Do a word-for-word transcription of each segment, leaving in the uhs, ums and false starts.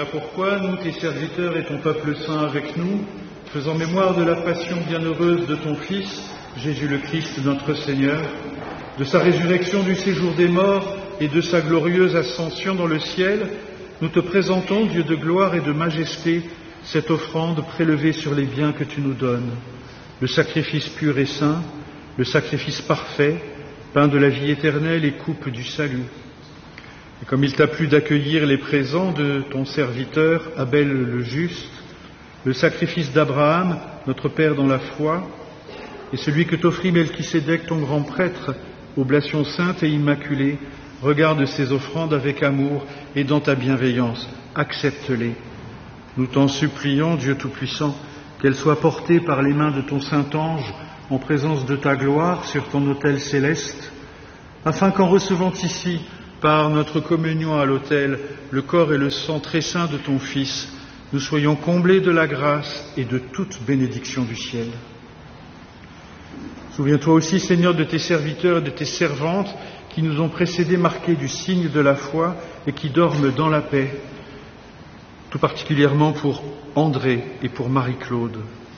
Voilà pourquoi nous, tes serviteurs et ton peuple saint avec nous, faisant mémoire de la passion bienheureuse de ton Fils, Jésus le Christ, notre Seigneur, de sa résurrection du séjour des morts et de sa glorieuse ascension dans le ciel, nous te présentons, Dieu de gloire et de majesté, cette offrande prélevée sur les biens que tu nous donnes, le sacrifice pur et saint, le sacrifice parfait, pain de la vie éternelle et coupe du salut. Et comme il t'a plu d'accueillir les présents de ton serviteur Abel le juste, le sacrifice d'Abraham, notre Père dans la foi, et celui que t'offrit Melchisédek, ton grand prêtre, oblation sainte et immaculée, regarde ces offrandes avec amour et dans ta bienveillance, accepte-les. Nous t'en supplions, Dieu Tout-Puissant, qu'elles soient portées par les mains de ton Saint-Ange en présence de ta gloire sur ton autel céleste, afin qu'en recevant ici, par notre communion à l'autel, le corps et le sang très saint de ton Fils, nous soyons comblés de la grâce et de toute bénédiction du ciel. Souviens-toi aussi, Seigneur, de tes serviteurs et de tes servantes qui nous ont précédés marqués du signe de la foi et qui dorment dans la paix, tout particulièrement pour André et pour Marie-Claude.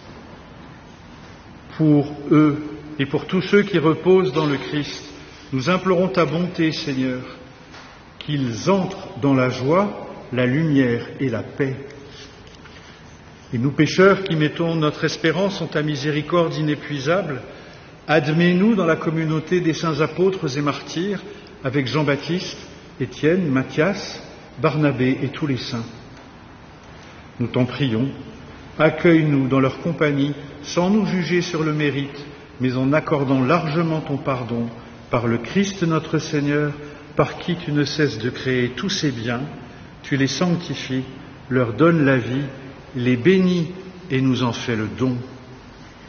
Pour eux et pour tous ceux qui reposent dans le Christ, nous implorons ta bonté, Seigneur, qu'ils entrent dans la joie, la lumière et la paix. Et nous pécheurs qui mettons notre espérance en ta miséricorde inépuisable, admets-nous dans la communauté des saints apôtres et martyrs avec Jean-Baptiste, Étienne, Matthias, Barnabé et tous les saints. Nous t'en prions, accueille-nous dans leur compagnie sans nous juger sur le mérite, mais en accordant largement ton pardon par le Christ notre Seigneur, par qui tu ne cesses de créer tous ces biens, tu les sanctifies, leur donnes la vie, les bénis et nous en fais le don.